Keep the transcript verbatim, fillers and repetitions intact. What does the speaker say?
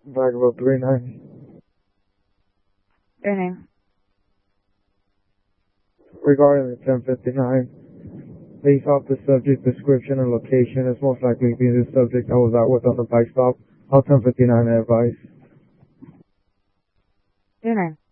Vagabond three nine. Your name? Regarding the ten fifty-nine, based off the subject description and location, it's most likely to be the subject I was out with on the bike stop. I'll ten fifty-nine advice. Your name?